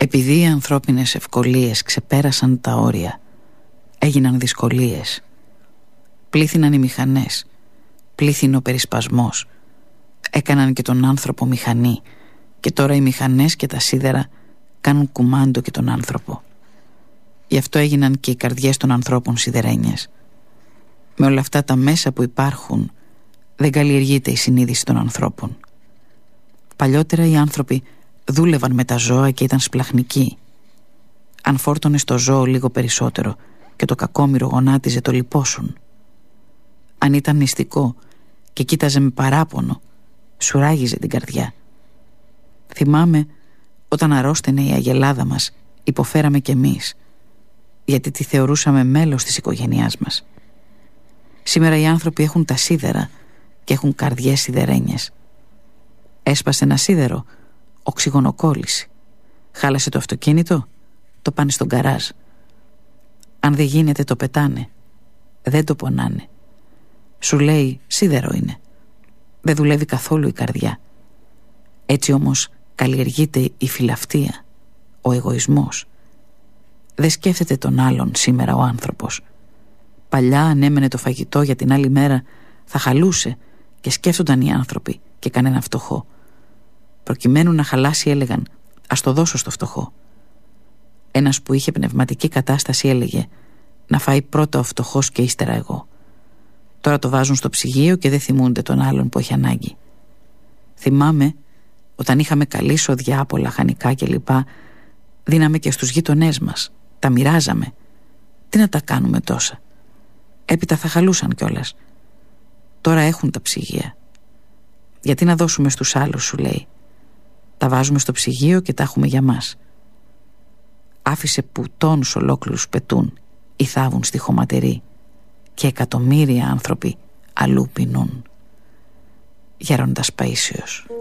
Επειδή οι ανθρώπινες ευκολίες ξεπέρασαν τα όρια, έγιναν δυσκολίες. Πλήθυναν οι μηχανές, πλήθυνε ο περισπασμός. Έκαναν και τον άνθρωπο μηχανή, και τώρα οι μηχανές και τα σίδερα κάνουν κουμάντο και τον άνθρωπο. Γι' αυτό έγιναν και οι καρδιές των ανθρώπων σιδερένιες. Με όλα αυτά τα μέσα που υπάρχουν, δεν καλλιεργείται η συνείδηση των ανθρώπων. Παλιότερα οι άνθρωποι δούλευαν με τα ζώα και ήταν σπλαχνικοί. Αν φόρτωνες το ζώο λίγο περισσότερο και το κακόμοιρο γονάτιζε, το λιπόσουν. Αν ήταν νηστικό και κοίταζε με παράπονο, σουράγιζε την καρδιά. Θυμάμαι όταν αρρώστενε η αγελάδα μας, υποφέραμε κι εμείς, γιατί τη θεωρούσαμε μέλος της οικογένειάς μας. Σήμερα οι άνθρωποι έχουν τα σίδερα και έχουν καρδιές σιδερένιες. Έσπασε ένα σίδερο, οξυγονοκόλληση. Χάλασε το αυτοκίνητο, το πάνε στον γκαράζ. Αν δεν γίνεται, το πετάνε. Δεν το πονάνε. Σου λέει σίδερο είναι. Δεν δουλεύει καθόλου η καρδιά. Έτσι όμως καλλιεργείται η φιλαυτία, ο εγωισμός. Δεν σκέφτεται τον άλλον σήμερα ο άνθρωπος. Παλιά ανέμενε το φαγητό για την άλλη μέρα, θα χαλούσε και σκέφτονταν οι άνθρωποι και κανένα φτωχό. Προκειμένου να χαλάσει έλεγαν, ας το δώσω στο φτωχό. Ένας που είχε πνευματική κατάσταση έλεγε, να φάει πρώτα ο φτωχός και ύστερα εγώ. Τώρα το βάζουν στο ψυγείο και δεν θυμούνται τον άλλον που έχει ανάγκη. Θυμάμαι όταν είχαμε καλή σοδιά από λαχανικά κλπ, δίναμε και στους γείτονές μας, τα μοιράζαμε. Τι να τα κάνουμε τόσα? Έπειτα θα χαλούσαν κιόλας. Τώρα έχουν τα ψυγεία. Γιατί να δώσουμε στους άλλους, σου λέει. Τα βάζουμε στο ψυγείο και τα έχουμε για μας. Άφησε που τόνους ολόκληρους πετούν ή θάβουν στη χωματερή και εκατομμύρια άνθρωποι αλλού πεινούν. Γέροντας Παΐσιος.